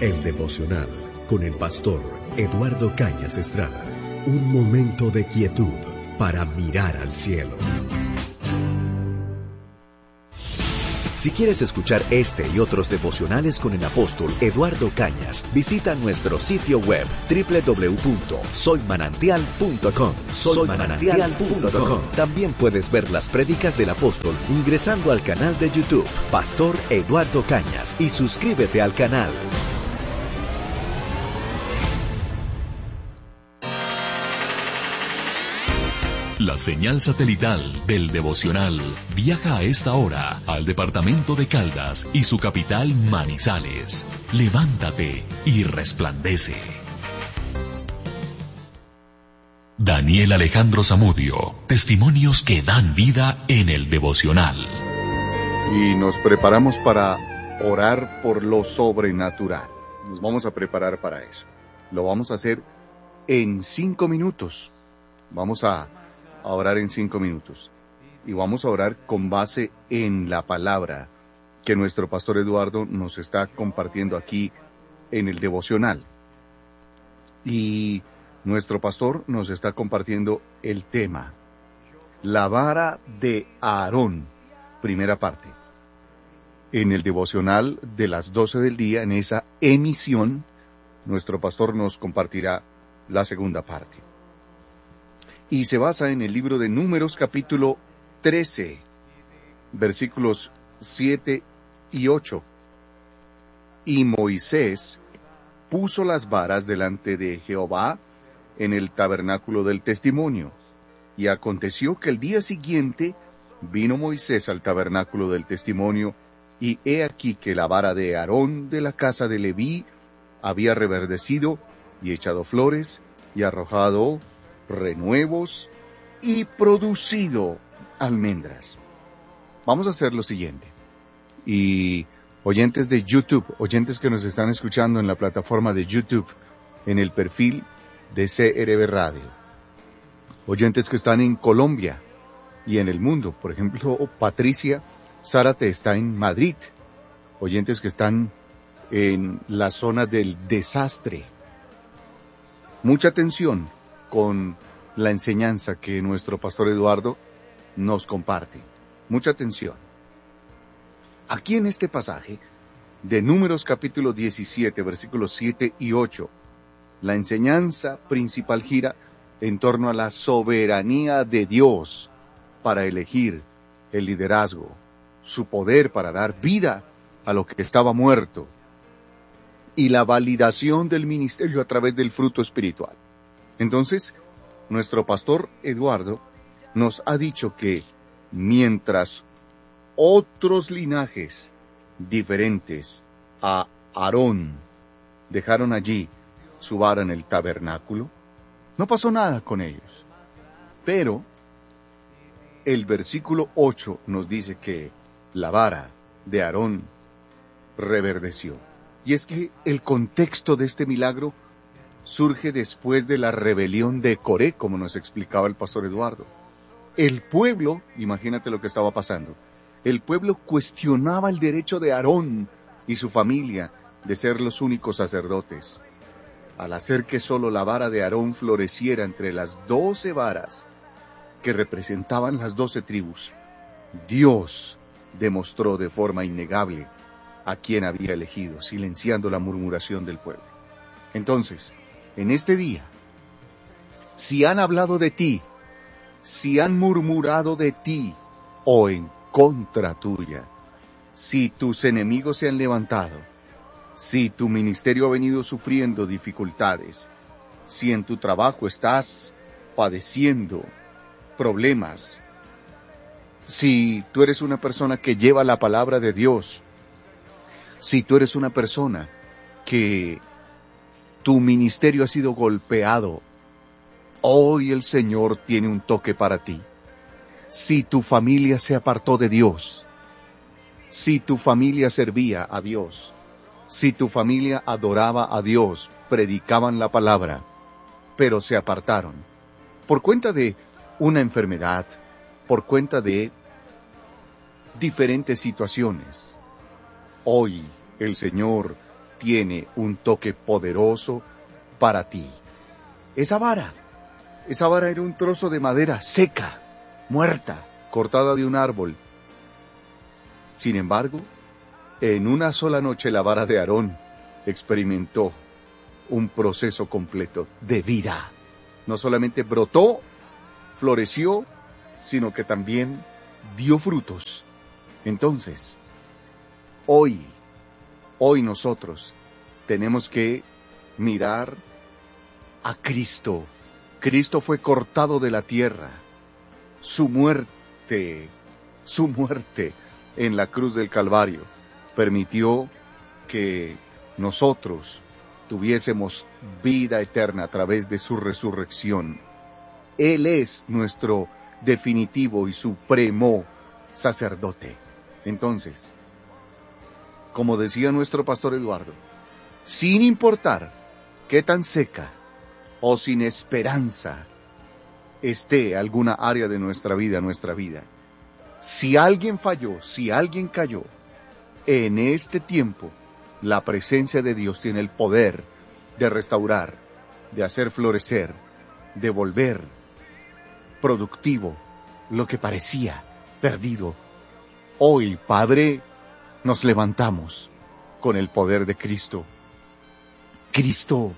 El devocional con el pastor Eduardo Cañas Estrada. Un momento de quietud para mirar al cielo. Si quieres escuchar este y otros devocionales con el apóstol Eduardo Cañas, visita nuestro sitio web www.soymanantial.com. Soymanantial.com. También puedes ver las prédicas del apóstol ingresando al canal de YouTube, Pastor Eduardo Cañas, y suscríbete al canal. La señal satelital del devocional viaja a esta hora al departamento de Caldas y su capital Manizales. Levántate y resplandece. Daniel Alejandro Zamudio, testimonios que dan vida en el devocional. Y nos preparamos para orar por lo sobrenatural. Nos vamos a preparar para eso. Lo vamos a hacer en 5 minutos. Vamos a orar en 5 minutos. Y vamos a orar con base en la palabra que nuestro pastor Eduardo nos está compartiendo aquí en el devocional. Y nuestro pastor nos está compartiendo el tema, la vara de Aarón, primera parte. En el devocional de las 12 del día, en esa emisión, nuestro pastor nos compartirá la segunda parte. Y se basa en el libro de Números, capítulo 13, versículos 7 y 8. Y Moisés puso las varas delante de Jehová en el tabernáculo del testimonio. Y aconteció que el día siguiente vino Moisés al tabernáculo del testimonio, y he aquí que la vara de Aarón de la casa de Leví había reverdecido y echado flores y arrojado renuevos y producido almendras. Vamos a hacer lo siguiente. Y oyentes de YouTube, oyentes que nos están escuchando en la plataforma de YouTube, en el perfil de CRB Radio, oyentes que están en Colombia y en el mundo, por ejemplo, Patricia Zárate está en Madrid, oyentes que están en la zona del desastre. Mucha atención con la enseñanza que nuestro pastor Eduardo nos comparte. Mucha atención. Aquí en este pasaje de Números capítulo 17, versículos 7 y 8, la enseñanza principal gira en torno a la soberanía de Dios para elegir el liderazgo, su poder para dar vida a lo que estaba muerto, y la validación del ministerio a través del fruto espiritual. Entonces, nuestro pastor Eduardo nos ha dicho que mientras otros linajes diferentes a Aarón dejaron allí su vara en el tabernáculo, no pasó nada con ellos. Pero el versículo 8 nos dice que la vara de Aarón reverdeció. Y es que el contexto de este milagro surge después de la rebelión de Coré, como nos explicaba el pastor Eduardo. El pueblo, imagínate lo que estaba pasando, el pueblo cuestionaba el derecho de Aarón y su familia de ser los únicos sacerdotes. Al hacer que solo la vara de Aarón floreciera entre las 12 varas que representaban las 12 tribus, Dios demostró de forma innegable a quien había elegido, silenciando la murmuración del pueblo. Entonces, en este día, si han hablado de ti, si han murmurado de ti o en contra tuya, si tus enemigos se han levantado, si tu ministerio ha venido sufriendo dificultades, si en tu trabajo estás padeciendo problemas, si tú eres una persona que lleva la palabra de Dios, si tú eres una persona que tu ministerio ha sido golpeado, hoy el Señor tiene un toque para ti. Si tu familia se apartó de Dios, si tu familia servía a Dios, si tu familia adoraba a Dios, predicaban la palabra, pero se apartaron, por cuenta de una enfermedad, por cuenta de diferentes situaciones, hoy el Señor tiene un toque poderoso para ti. Esa vara era un trozo de madera seca, muerta, cortada de un árbol. Sin embargo, en una sola noche la vara de Aarón experimentó un proceso completo de vida. No solamente brotó, floreció, sino que también dio frutos. Entonces, hoy nosotros tenemos que mirar a Cristo. Cristo fue cortado de la tierra. Su muerte en la cruz del Calvario permitió que nosotros tuviésemos vida eterna a través de su resurrección. Él es nuestro definitivo y supremo sacerdote. Entonces, como decía nuestro pastor Eduardo, sin importar qué tan seca o sin esperanza esté alguna área de nuestra vida, si alguien falló, si alguien cayó, en este tiempo, la presencia de Dios tiene el poder de restaurar, de hacer florecer, de volver productivo lo que parecía perdido. Hoy, Padre, nos levantamos con el poder de Cristo. Cristo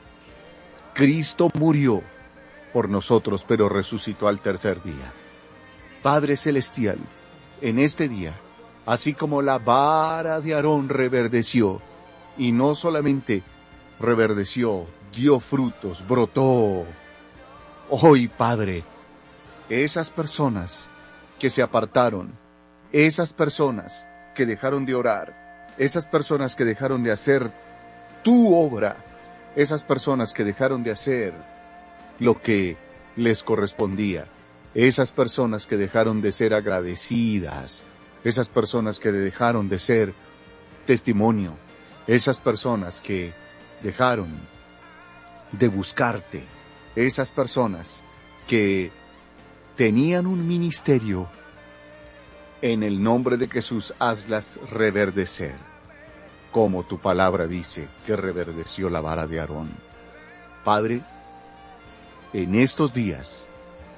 murió por nosotros, pero resucitó al tercer día. Padre Celestial, en este día, así como la vara de Aarón reverdeció, y no solamente reverdeció, dio frutos, brotó. Hoy, Padre, esas personas que se apartaron, esas personas que dejaron de orar, esas personas que dejaron de hacer tu obra, esas personas que dejaron de hacer lo que les correspondía, esas personas que dejaron de ser agradecidas, esas personas que dejaron de ser testimonio, esas personas que dejaron de buscarte, esas personas que tenían un ministerio, en el nombre de Jesús, hazlas reverdecer, como tu palabra dice que reverdeció la vara de Aarón. Padre, en estos días,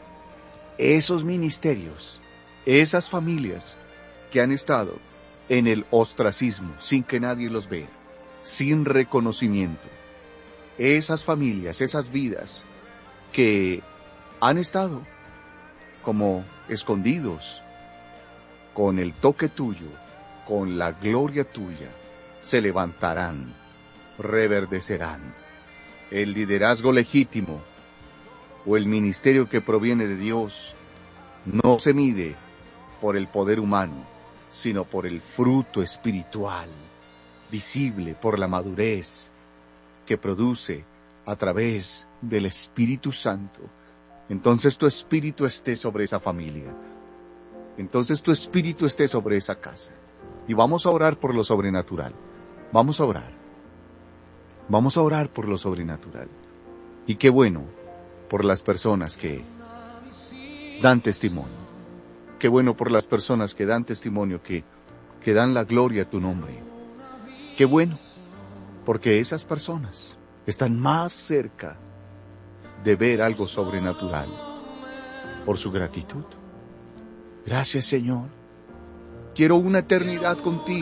esos ministerios, esas familias que han estado en el ostracismo, sin que nadie los vea, sin reconocimiento, esas familias, esas vidas que han estado como escondidos, con el toque tuyo, con la gloria tuya, se levantarán, reverdecerán. El liderazgo legítimo o el ministerio que proviene de Dios no se mide por el poder humano, sino por el fruto espiritual, visible por la madurez que produce a través del Espíritu Santo. Entonces tu espíritu esté sobre esa familia. Entonces tu espíritu esté sobre esa casa. Y vamos a orar por lo sobrenatural. Vamos a orar. Vamos a orar por lo sobrenatural. Y qué bueno por las personas que dan testimonio. Qué bueno por las personas que dan testimonio, que dan la gloria a tu nombre. Qué bueno, porque esas personas están más cerca de ver algo sobrenatural por su gratitud. Gracias, Señor. Quiero una eternidad contigo.